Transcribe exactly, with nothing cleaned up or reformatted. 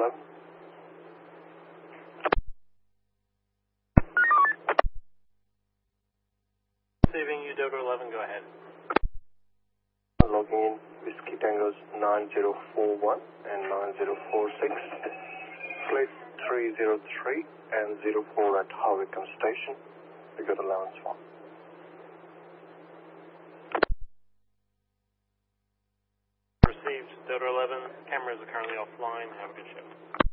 eleven. Receiving you, Dodo eleven, go ahead. Logging in Whiskey Tangos nine zero four one and nine zero four six. Flight three zero three and zero four at Howickham Station. We got allowance for. Received, Dodo eleven. Cameras are currently offline. Have a good show.